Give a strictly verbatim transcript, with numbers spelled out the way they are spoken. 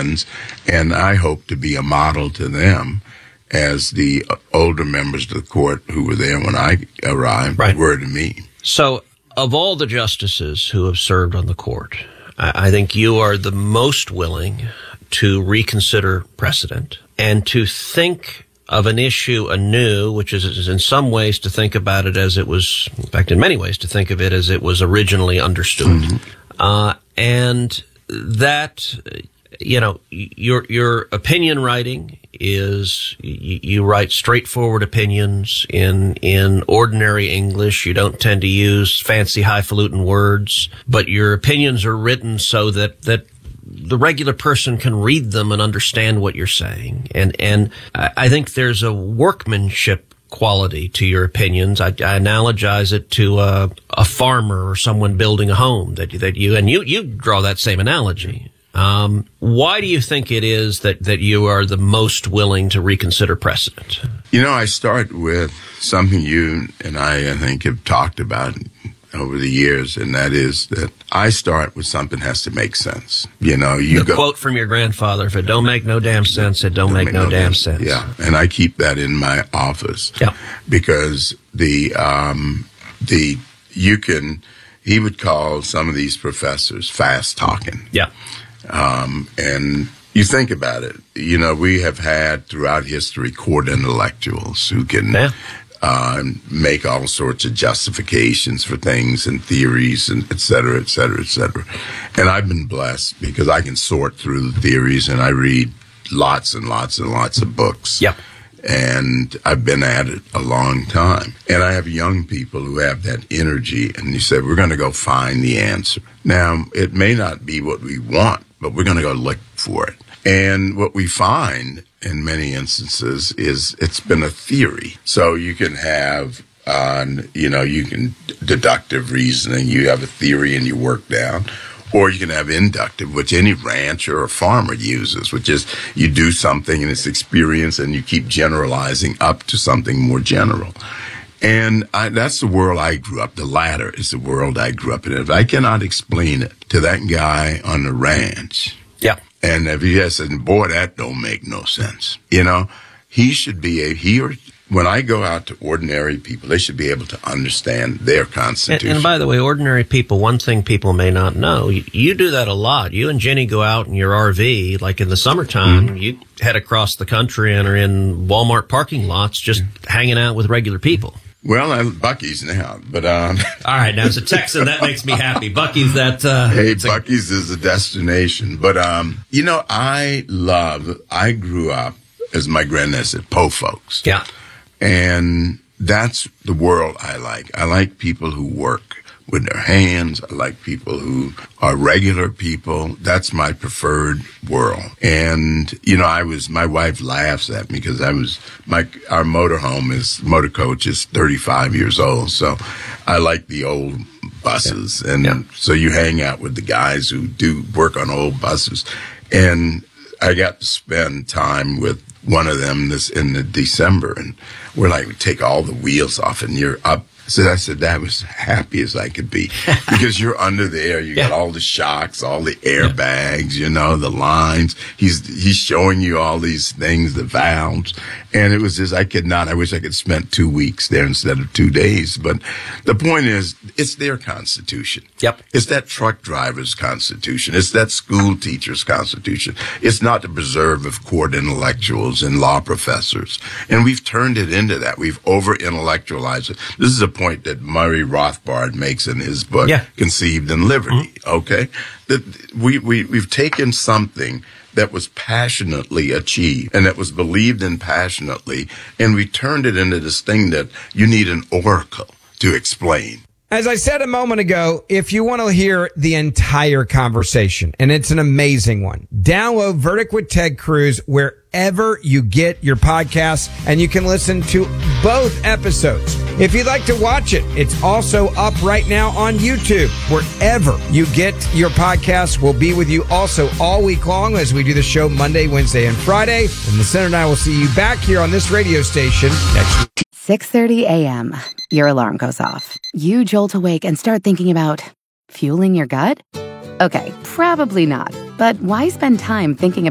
friends, and I hope to be a model to them as the older members of the court who were there when I arrived right. were to me. So, of all the justices who have served on the court, I think you are the most willing to reconsider precedent and to think of an issue anew, which is, is in some ways to think about it as it was, in fact, in many ways, to think of it as it was originally understood. Mm-hmm. Uh, and that, you know, your, your opinion writing is, you, you write straightforward opinions in, in ordinary English. You don't tend to use fancy highfalutin words, but your opinions are written so that, that the regular person can read them and understand what you're saying. And, and I think there's a workmanship quality to your opinions. I, I analogize it to a, a farmer or someone building a home that, that you, and you, you draw that same analogy. Um, why do you think it is that, that you are the most willing to reconsider precedent? You know, I start with something you and I, I think, have talked about over the years, and that is that I start with something that has to make sense. You know, you the go, quote from your grandfather, if it don't make no damn sense, it don't, don't make, make no, no damn, damn sense. Yeah, and I keep that in my office. Yeah. Because the, um, the, you can, he would call some of these professors fast talking. Yeah. Um, and you think about it, you know, we have had throughout history court intellectuals who can, yeah. Uh, make all sorts of justifications for things and theories and et cetera, et cetera, et cetera. And I've been blessed because I can sort through the theories and I read lots and lots and lots of books. Yep. And I've been at it a long time. And I have young people who have that energy and you say, we're going to go find the answer. Now, it may not be what we want, but we're going to go look for it. And what we find in many instances is it's been a theory. So you can have, uh, you know, you can deductive reasoning. You have a theory and you work down. Or you can have inductive, which any rancher or farmer uses, which is you do something and it's experience and you keep generalizing up to something more general. And I, that's the world I grew up. The latter is the world I grew up in. If I cannot explain it to that guy on the ranch, yeah. And if he has said, boy, that don't make no sense. You know, he should be a, he or, when I go out to ordinary people, they should be able to understand their constitution. And, and by the way, ordinary people, one thing people may not know, you, you do that a lot. You and Jenny go out in your R V, like in the summertime, mm-hmm. you head across the country and are in Walmart parking lots just mm-hmm. hanging out with regular people. Well, I'm Buc-ee's now, but um. All right, now as a Texan, that makes me happy. Buc-ee's that. Uh, hey, Buc-ee's is a destination, but um, you know, I love. I grew up, as my granddad said, po folks. Yeah, and that's the world I like. I like people who work with their hands. I like people who are regular people. That's my preferred world. And, you know, I was, my wife laughs at me because I was, my, our motorhome is, motor coach is thirty-five years old. So I like the old buses. Yeah. And yeah. So you hang out with the guys who do work on old buses. And I got to spend time with one of them this in the December. And we're like, we take all the wheels off and you're up. So I said, that was happy as I could be because you're under there. You yeah. got all the shocks, all the airbags, yeah. you know, the lines. He's, he's showing you all these things, the valves. And it was just, I could not, I wish I could spend two weeks there instead of two days. But the point is, it's their constitution. Yep. It's that truck driver's constitution. It's that school teacher's constitution. It's not the preserve of court intellectuals and law professors. And we've turned it into that. We've over-intellectualized it. This is a point that Murray Rothbard makes in his book, yeah. Conceived in Liberty, mm-hmm. okay? That we, we, we've taken something that was passionately achieved and that was believed in passionately, and we turned it into this thing that you need an oracle to explain. As I said a moment ago, if you want to hear the entire conversation, and it's an amazing one, download Verdict with Ted Cruz wherever you get your podcasts, and you can listen to both episodes. If you'd like to watch it, it's also up right now on YouTube. Wherever you get your podcasts, we'll be with you also all week long as we do the show Monday, Wednesday, and Friday. And the Senator and I will see you back here on this radio station next week. six thirty a.m. Your alarm goes off. You jolt awake and start thinking about fueling your gut? Okay, probably not. But why spend time thinking about